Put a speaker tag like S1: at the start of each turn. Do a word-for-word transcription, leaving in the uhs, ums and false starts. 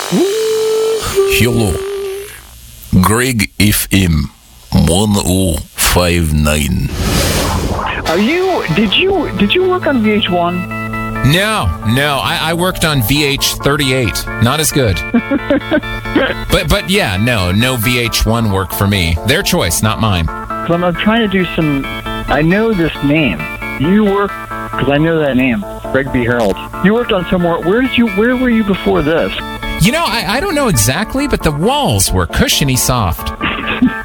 S1: Hello. Greg F M one oh five nine.
S2: Are you? Did you? Did you work on V H one?
S3: No, no. I, I worked on V H thirty-eight. Not as good. but but yeah, no, no V H one work for me. Their choice, not mine.
S2: Because I'm, I'm trying to do some. I know this name. You work because I know that name, Greg B. Harold. You worked on somewhere. Where did you? Where were you before this?
S3: You know, I, I don't know exactly, but the walls were cushiony soft.